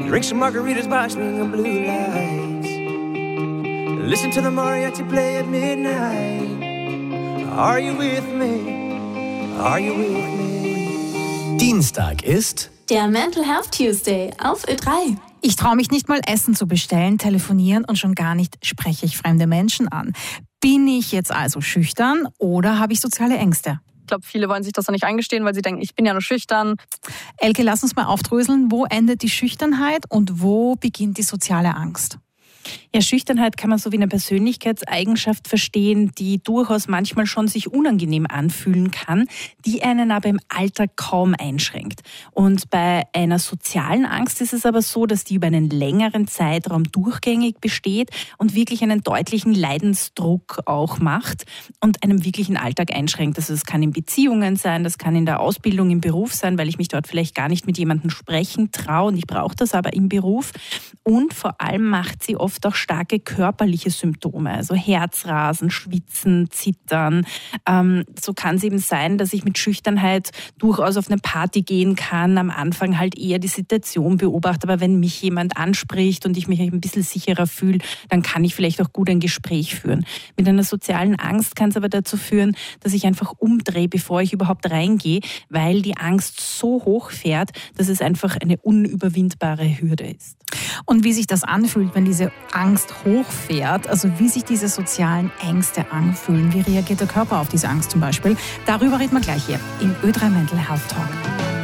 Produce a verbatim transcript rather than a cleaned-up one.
Drink some margaritas by swinging blue lights. Listen to the mariachi play at midnight. Are you with me? Are you with me? Dienstag ist der Mental Health Tuesday auf Ö drei. Ich traue mich nicht mal Essen zu bestellen, telefonieren und schon gar nicht spreche ich fremde Menschen an. Bin ich jetzt also schüchtern oder habe ich soziale Ängste? Ich glaube, viele wollen sich das noch nicht eingestehen, weil sie denken, ich bin ja nur schüchtern. Elke, lass uns mal aufdröseln. Wo endet die Schüchternheit und wo beginnt die soziale Angst? Ja, Schüchternheit kann man so wie eine Persönlichkeitseigenschaft verstehen, die durchaus manchmal schon sich unangenehm anfühlen kann, die einen aber im Alltag kaum einschränkt. Und bei einer sozialen Angst ist es aber so, dass die über einen längeren Zeitraum durchgängig besteht und wirklich einen deutlichen Leidensdruck auch macht und einen wirklichen Alltag einschränkt. Also das kann in Beziehungen sein, das kann in der Ausbildung, im Beruf sein, weil ich mich dort vielleicht gar nicht mit jemandem sprechen traue und ich brauche das aber im Beruf. Und vor allem macht sie oft auch starke körperliche Symptome, also Herzrasen, Schwitzen, Zittern. Ähm, so kann es eben sein, dass ich mit Schüchternheit durchaus auf eine Party gehen kann, am Anfang halt eher die Situation beobachte, aber wenn mich jemand anspricht und ich mich ein bisschen sicherer fühle, dann kann ich vielleicht auch gut ein Gespräch führen. Mit einer sozialen Angst kann es aber dazu führen, dass ich einfach umdrehe, bevor ich überhaupt reingehe, weil die Angst so hoch fährt, dass es einfach eine unüberwindbare Hürde ist. Und wie sich das anfühlt, wenn diese Angst hochfährt, also wie sich diese sozialen Ängste anfühlen, wie reagiert der Körper auf diese Angst zum Beispiel, darüber reden wir gleich hier im Ö drei Mental Health Talk.